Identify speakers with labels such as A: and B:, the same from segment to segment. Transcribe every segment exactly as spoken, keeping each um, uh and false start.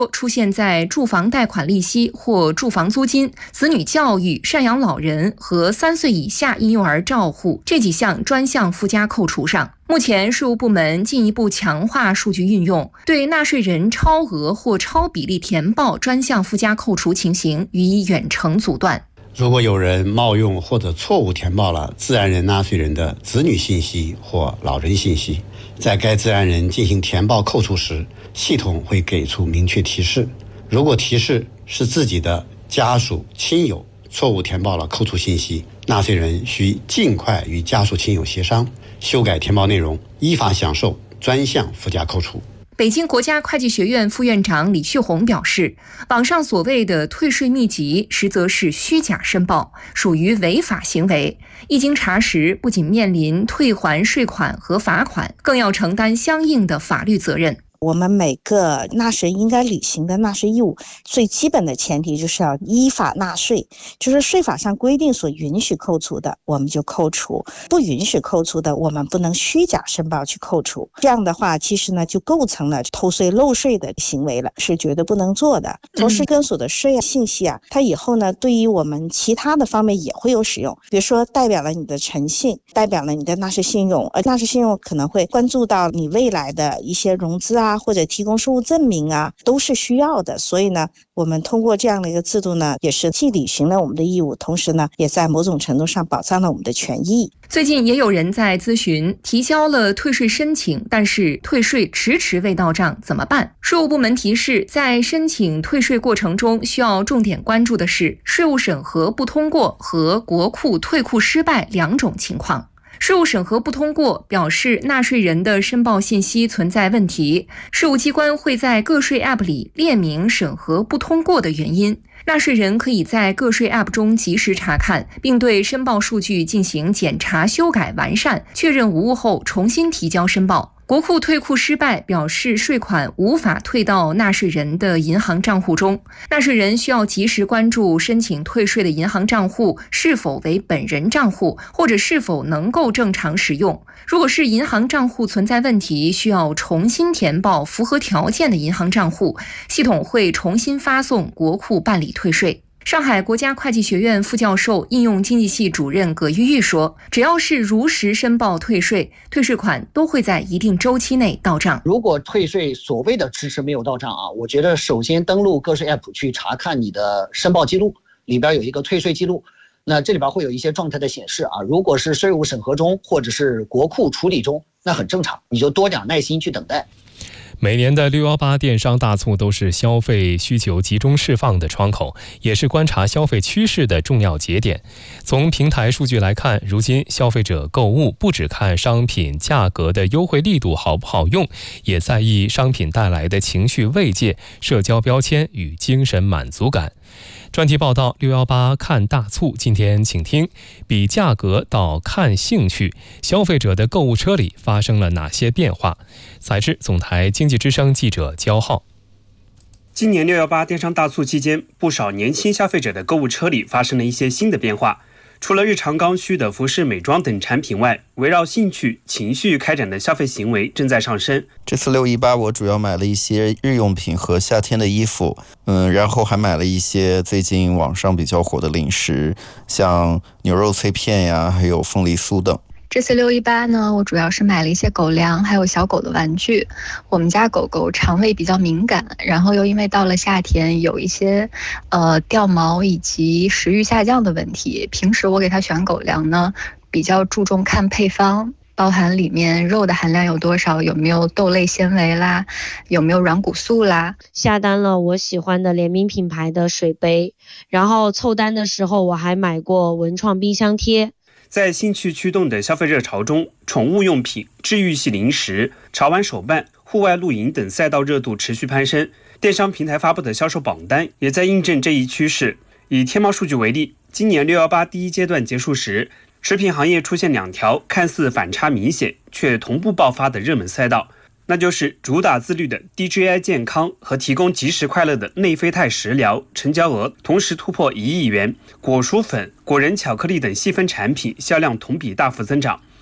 A: 出现在住房贷款利息或住房租金、子女教育、赡养老人和三岁以下婴幼儿照护这几项专项附加扣除上。目前税务部门进一步强化数据运用，对纳税人超额或超比例填报专项附加扣除情形予以远程阻断。
B: 如果有人冒用或者错误填报了自然人纳税人的子女信息或老人信息，在该自然人进行填报扣除时，系统会给出明确提示。如果提示是自己的家属亲友错误填报了扣除信息，纳税人需尽快与家属亲友协商，修改填报内容，依法享受专项附加扣除。
A: 北京国家会计学院副院长李旭红表示，网上所谓的退税秘籍实则是虚假申报，属于违法行为，一经查实，不仅面临退还税款和罚款，更要承担相应的法律责任。
C: 我们每个纳税人应该履行的纳税义务，最基本的前提就是要依法纳税，就是税法上规定所允许扣除的我们就扣除，不允许扣除的我们不能虚假申报去扣除。这样的话其实呢就构成了偷税漏税的行为了，是绝对不能做的。同时跟所得税信息啊，它以后呢对于我们其他的方面也会有使用，比如说代表了你的诚信，代表了你的纳税信用，而纳税信用可能会关注到你未来的一些融资啊，或者提供收入证明啊，都是需要的。所以呢，我们通过这样的一个制度呢，也是既履行了我们的义务，同时呢，也在某种程度上保障了我们的权益。
A: 最近也有人在咨询，提交了退税申请，但是退税迟迟未到账，怎么办？税务部门提示，在申请退税过程中，需要重点关注的是税务审核不通过和国库退库失败两种情况。税务审核不通过表示纳税人的申报信息存在问题，税务机关会在个税 App 里列明审核不通过的原因，纳税人可以在个税 App 中及时查看，并对申报数据进行检查、修改、完善，确认无误后重新提交申报。国库退库失败表示税款无法退到纳税人的银行账户中，纳税人需要及时关注申请退税的银行账户是否为本人账户，或者是否能够正常使用。如果是银行账户存在问题，需要重新填报符合条件的银行账户，系统会重新发送国库办理退税。上海国家会计学院副教授、应用经济系主任葛玉玉说，只要是如实申报退税，退税款都会在一定周期内到账。
D: 如果退税所谓的迟迟没有到账啊，我觉得首先登录个税 App 去查看你的申报记录，里边有一个退税记录，那这里边会有一些状态的显示啊，如果是税务审核中或者是国库处理中，那很正常，你就多点耐心去等待。
E: 每年的六一八电商大促都是消费需求集中释放的窗口，也是观察消费趋势的重要节点。从平台数据来看，如今消费者购物不只看商品价格的优惠力度好不好用，也在意商品带来的情绪慰藉、社交标签与精神满足感。专题报道六一八看大促，今天请听比价格到看兴趣，消费者的购物车里发生了哪些变化？采自总台经济之声记者焦浩。
F: 今年六一八电商大促期间，不少年轻消费者的购物车里发生了一些新的变化。除了日常刚需的服饰、美妆等产品外，围绕兴趣、情绪开展的消费行为正在上升。
G: 这次六一八，我主要买了一些日用品和夏天的衣服，嗯，然后还买了一些最近网上比较火的零食，像牛肉脆片呀，还有凤梨酥等。
H: 这次六一八呢，我主要是买了一些狗粮，还有小狗的玩具。我们家狗狗肠胃比较敏感，然后又因为到了夏天，有一些呃掉毛以及食欲下降的问题。平时我给它选狗粮呢，比较注重看配方，包含里面肉的含量有多少，有没有豆类纤维啦，有没有软骨素啦。
I: 下单了我喜欢的联名品牌的水杯，然后凑单的时候我还买过文创冰箱贴。
F: 在兴趣驱动的消费热潮中，宠物用品、治愈系零食、潮玩手办、户外露营等赛道热度持续攀升。电商平台发布的销售榜单也在印证这一趋势。以天猫数据为例，今年六一八第一阶段结束时，食品行业出现两条看似反差明显却同步爆发的热门赛道，那就是主打自律的 D J I 健康和提供即时快乐的内啡肽食疗，成交额同时突破一亿元。果蔬粉、果仁巧克力等细分产品销量同比大幅增长。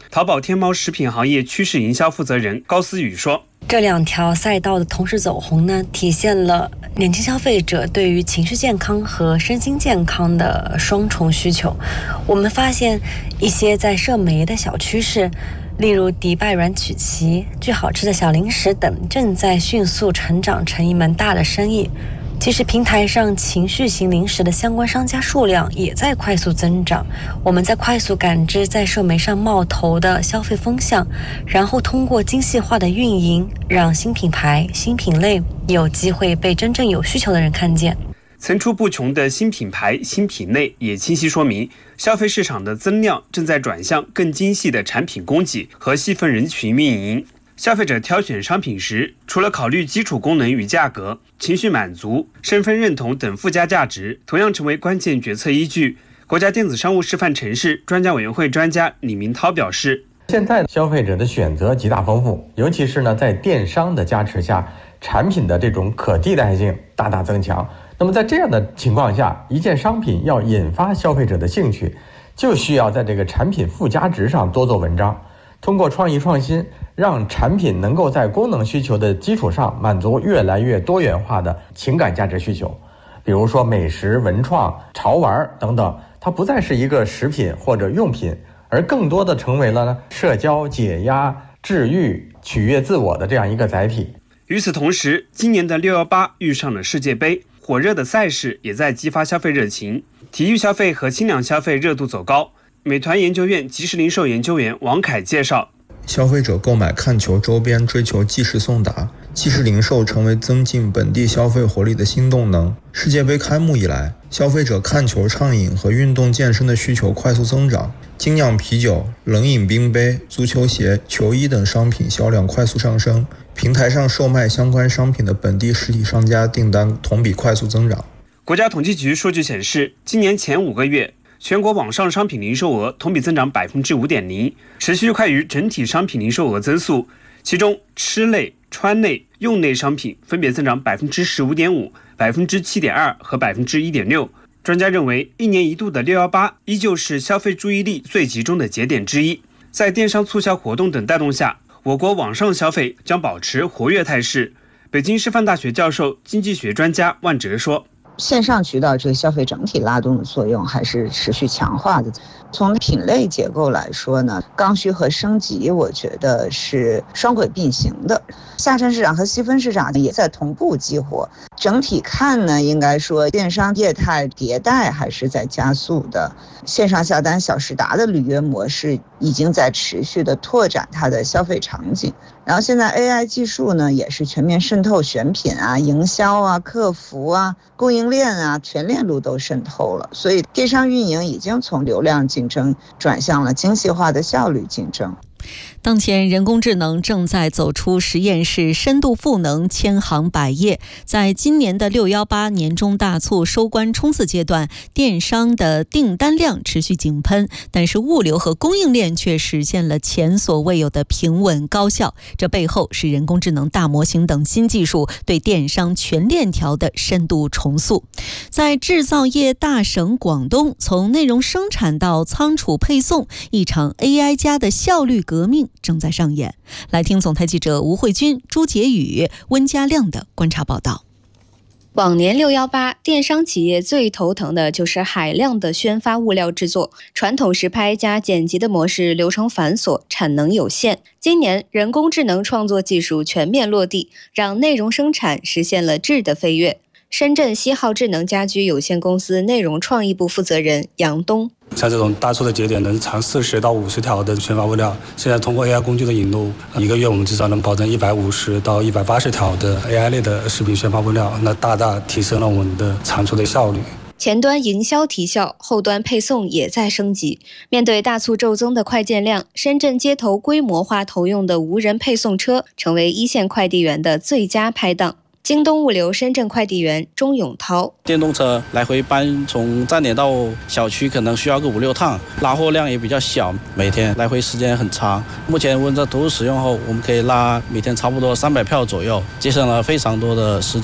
F: 淘宝天猫食品行业趋势营销负责人高思雨说，
J: 这两条赛道的同时走红呢，体现了年轻消费者对于情绪健康和身心健康的双重需求。我们发现一些在社媒的小趋势，例如迪拜软曲奇、巨好吃的小零食等，正在迅速成长成一门大的生意。其实平台上情绪型零食的相关商家数量也在快速增长。我们在快速感知在社媒上冒头的消费风向，然后通过精细化的运营，让新品牌、新品类有机会被真正有需求的人看见。
F: 层出不穷的新品牌、新品类也清晰说明，消费市场的增量正在转向更精细的产品供给和细分人群运营。消费者挑选商品时，除了考虑基础功能与价格，情绪满足、身份认同等附加价值同样成为关键决策依据。国家电子商务示范城市专家委员会专家李明涛表示，
K: 现在消费者的选择极大丰富，尤其是呢在电商的加持下，产品的这种可替代性大大增强。那么在这样的情况下，一件商品要引发消费者的兴趣，就需要在这个产品附加值上多做文章，通过创意创新，让产品能够在功能需求的基础上满足越来越多元化的情感价值需求。比如说美食、文创、潮玩等等，它不再是一个食品或者用品，而更多的成为了呢社交、解压、治愈、取悦自我的这样一个载体。
F: 与此同时，今年的六一八遇上了世界杯，火热的赛事也在激发消费热情，体育消费和轻量消费热度走高。美团研究院即时零售研究员王凯介绍，
L: 消费者购买看球周边追求即时送达，即时零售成为增进本地消费活力的新动能。世界杯开幕以来，消费者看球畅饮和运动健身的需求快速增长，精酿啤酒、冷饮冰杯、足球鞋、球衣等商品销量快速上升，平台上售卖相关商品的本地实体商家订单同比快速增长。
F: 国家统计局数据显示，今年前五个月全国网上商品零售额同比增长 百分之五点零， 持续快于整体商品零售额增速。其中吃类、穿类、用类商品分别增长 百分之十五点五、百分之七点二 和 百分之一点六。 专家认为，一年一度的六一八依旧是消费注意力最集中的节点之一。在电商促销活动等带动下，我国网上消费将保持活跃态势。北京师范大学教授、经济学专家万哲说，
M: 线上渠道这个消费整体拉动的作用还是持续强化的。从品类结构来说呢，刚需和升级我觉得是双轨并行的，下沉市场和细分市场也在同步激活。整体看呢，应该说电商业态迭代还是在加速的，线上下单小时达的履约模式已经在持续的拓展它的消费场景。然后现在 A I 技术呢也是全面渗透选品啊、营销啊、客服啊、供应链啊，全链路都渗透了。所以电商运营已经从流量竞争转向了精细化的效率竞争。
N: 当前人工智能正在走出实验室深度赋能，千行百业。在今年的六一八年中大促收官冲刺阶段，电商的订单量持续井喷，但是物流和供应链却实现了前所未有的平稳高效。这背后是人工智能大模型等新技术对电商全链条的深度重塑。在制造业大省广东，从内容生产到仓储配送，一场 A I 加的效率革命正在上演。来听总台记者吴慧君、朱杰宇、温家亮的观察报道。
O: 往年六一八，电商企业最头疼的就是海量的宣发物料制作，传统实拍加剪辑的模式流程繁琐，产能有限。今年人工智能创作技术全面落地，让内容生产实现了质的飞跃。深圳西浩智能家居有限公司内容创意部负责人杨东，
P: 像这种大促的节点能产四十到五十条的宣发物料，现在通过 A I 工具的引入，一个月我们至少能保证一百五十到一百八十条的 A I 类的视频宣发物料，那大大提升了我们的产出的效率。
O: 前端营销提效，后端配送也在升级。面对大促骤增的快件量，深圳街头规模化投用的无人配送车成为一线快递员的最佳拍档。京东物流深圳快递员钟永涛，
Q: 电动车来回搬从站点到小区可能需要个五六趟，拉货量也比较小，每天来回时间很长。目前温州投入使用后，我们可以拉每天差不多三百票左右，节省了非常多的时间。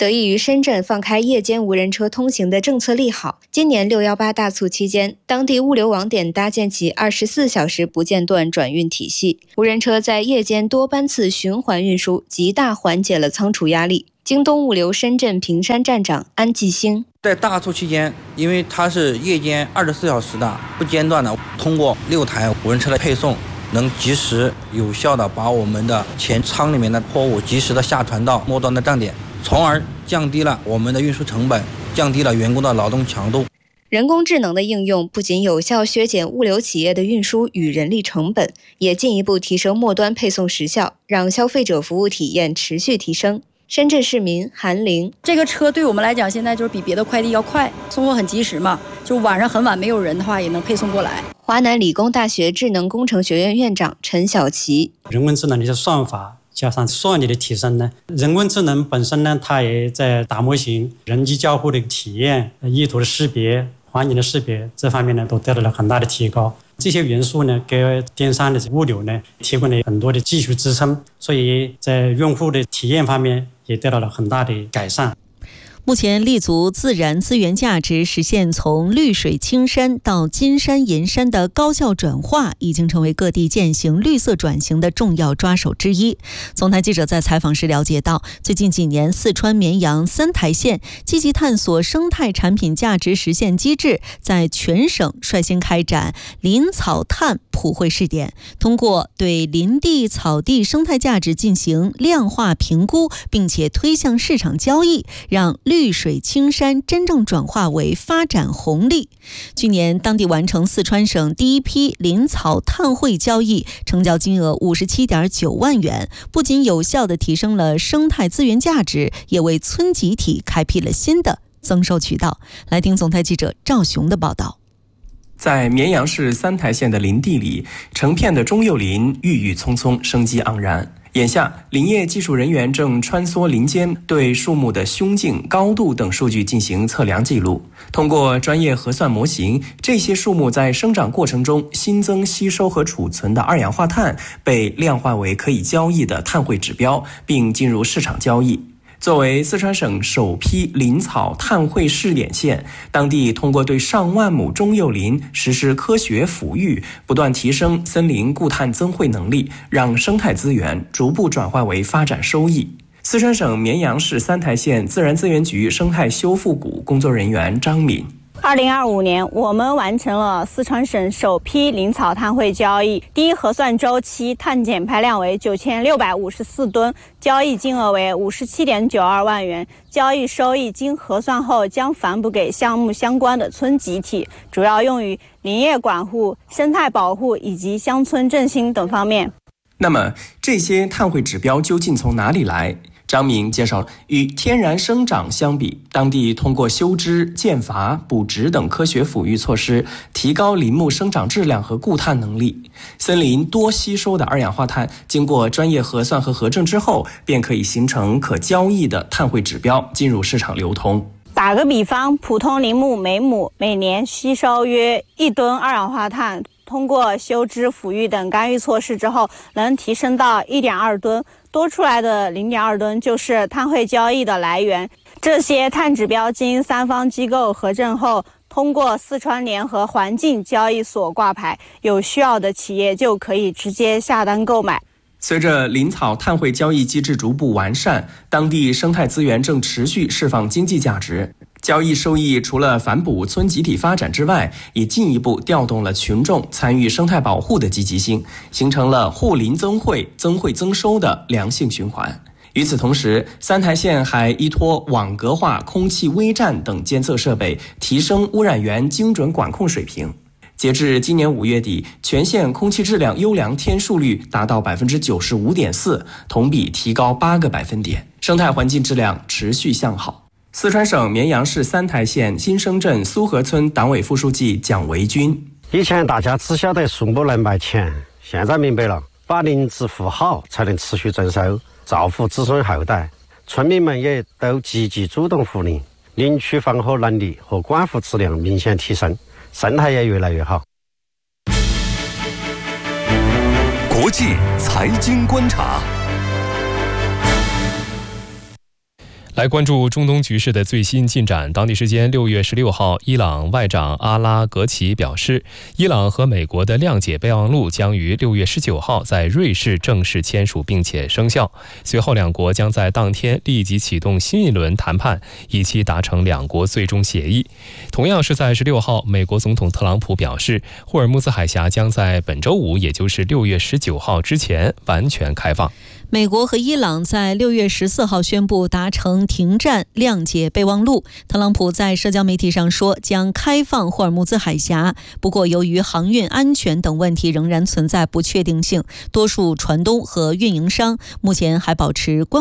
O: 得益于深圳放开夜间无人车通行的政策利好，今年六一八大促期间，当地物流网点搭建起二十四小时不间断转运体系，无人车在夜间多班次循环运输，极大缓解了仓储压力。京东物流深圳平山站长安继兴，
R: 在大促期间，因为它是夜间二十四小时的不间断的，通过六台无人车的配送，能及时有效的把我们的前仓里面的货物及时的下传到末端的站点，从而降低了我们的运输成本，降低了员工的劳动强度。
O: 人工智能的应用不仅有效削减物流企业的运输与人力成本，也进一步提升末端配送时效，让消费者服务体验持续提升。深圳市民韩玲，
S: 这个车对我们来讲现在就是比别的快递要快，送货很及时嘛，就晚上很晚没有人的话也能配送过来。
O: 华南理工大学智能工程学院院长陈晓琪，
T: 人工智能的一些算法加上算力的提升呢，人工智能本身呢，它也在大模型、人机交互的体验、意图的识别、环境的识别这方面呢，都得到了很大的提高。这些元素呢，给电商的物流呢提供了很多的技术支撑，所以在用户的体验方面也得到了很大的改善。
N: 目前立足自然资源价值，实现从绿水青山到金山银山的高效转化，已经成为各地践行绿色转型的重要抓手之一。总台记者在采访时了解到，最近几年四川绵阳三台县积极探索生态产品价值实现机制，在全省率先开展林草碳普惠试点，通过对林地草地生态价值进行量化评估，并且推向市场交易，让绿水青山真正转化为发展红利。去年当地完成四川省第一批林草碳汇交易，成交金额五十七点九万元，不仅有效地提升了生态资源价值，也为村集体开辟了新的增收渠道。来听总台记者赵雄的报道。
U: 在绵阳市三台县的林地里，成片的中幼林郁郁葱葱，生机盎然。眼下，林业技术人员正穿梭林间，对树木的胸径、高度等数据进行测量记录。通过专业核算模型，这些树木在生长过程中新增、吸收和储存的二氧化碳被量化为可以交易的碳汇指标，并进入市场交易。作为四川省首批林草碳汇试点县，当地通过对上万亩中幼林实施科学抚育，不断提升森林固碳增汇能力，让生态资源逐步转化为发展收益。四川省绵阳市三台县自然资源局生态修复股工作人员张敏。
V: 二零二五年，我们完成了四川省首批林草碳汇交易，第一核算周期碳减排量为九千六百五十四吨，交易金额为五十七点九二万元，交易收益经核算后将返补给项目相关的村集体，主要用于林业管护、生态保护以及乡村振兴等方面。
U: 那么，这些碳汇指标究竟从哪里来？张明介绍，与天然生长相比，当地通过修枝、间伐、补植等科学抚育措施，提高林木生长质量和固碳能力。森林多吸收的二氧化碳，经过专业核算和核证之后，便可以形成可交易的碳汇指标，进入市场流通。
V: 打个比方，普通林木每亩每年吸收约一吨二氧化碳，通过修枝、抚育等干预措施之后，能提升到一点二吨。多出来的零点二吨就是碳汇交易的来源。这些碳指标经三方机构核证后，通过四川联合环境交易所挂牌，有需要的企业就可以直接下单购买。
U: 随着林草碳汇交易机制逐步完善，当地生态资源正持续释放经济价值。交易收益除了反哺村集体发展之外，也进一步调动了群众参与生态保护的积极性，形成了护林增汇、增汇增收的良性循环。与此同时，三台县还依托网格化空气微站等监测设备，提升污染源精准管控水平。截至今年五月底，全县空气质量优良天数率达到百分之九十五点四，同比提高八个百分点，生态环境质量持续向好。四川省绵阳市三台县新生镇苏河村党委副书记蒋维军：
W: 以前大家只晓得树木能卖钱，现在明白了，把林子护好才能持续增收，造福子孙后代。村民们也都积极主动护林，林区防火能力和管护质量明显提升，生态也越来越好。
X: 国际财经观察。
E: 来关注中东局势的最新进展。当地时间六月十六号，伊朗外长阿拉格齐表示，伊朗和美国的谅解备忘录将于六月十九号在瑞士正式签署并且生效。随后，两国将在当天立即启动新一轮谈判，以期达成两国最终协议。同样是在十六号，美国总统特朗普表示，霍尔木兹海峡将在本周五，也就是六月十九号之前完全开放。
N: 美国和伊朗在六月十四号宣布达成停战谅解备忘录。特朗普在社交媒体上说将开放霍尔木兹海峡，不过由于航运安全等问题仍然存在不确定性，多数船东和运营商目前还保持观